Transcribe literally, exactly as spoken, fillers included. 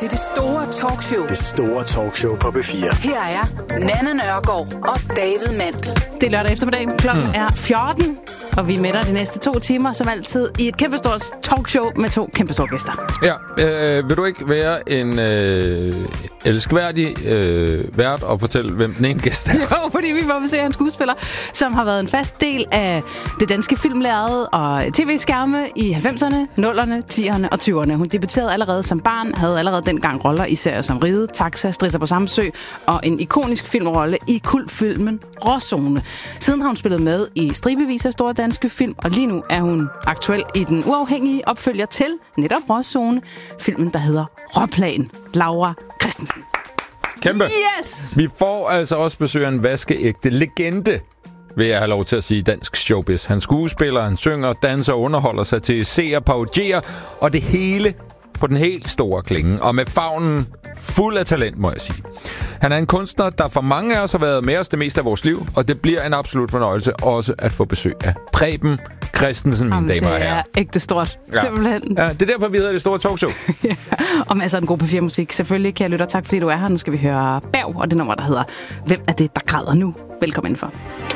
til det store talkshow. Det store talkshow på B fire. Her er Nanna Nørgaard og David Mandel. Det er lørdag eftermiddag. Klokken mm. er fjorten, og vi er med dig de næste to timer, som altid, i et kæmpestort talkshow med to kæmpestore gæster. Ja, øh, vil du ikke være en øh, elskværdig øh, vært og fortælle, hvem den ene gæst er? Jo, fordi vi får besøg af en skuespiller, som har været en fast del af det danske filmlærred og tv-skærme i halvfemserne, nullerne, tierne og tyverne. Hun debuterede allerede som barn, havde allerede dengang roller i serier som Ride, Taxa, Strisser på Samsø og en ikonisk filmrolle i kultfilmen Råzone. Siden har hun spillet med i stribevis af store danske film, og lige nu er hun aktuel i den uafhængige opfølger til netop Råzone, filmen, der hedder Råplan. Laura Christensen. Kæmpe. Yes! Vi får altså også besøg af en vaskeægte legende, vil jeg have lov til at sige, dansk showbiz. Han skuespiller, han synger, danser og underholder sig til seer, parodierer, og det hele på den helt store klinge, og med favnen fuld af talent, må jeg sige. Han er en kunstner, der for mange af os har været med os det meste af vores liv, og det bliver en absolut fornøjelse også at få besøg af Preben Christensen, mine Jamen, damer og herrer. Det er ægte stort, ja. simpelthen. Ja, det er derfor, vi hedder det store talkshow. Ja. Og masser af en god P fire musik. Selvfølgelig, kære lytter, tak fordi du er her. Nu skal vi høre Berg, og det nummer, der hedder Hvem er det, der græder nu? Velkommen indenfor.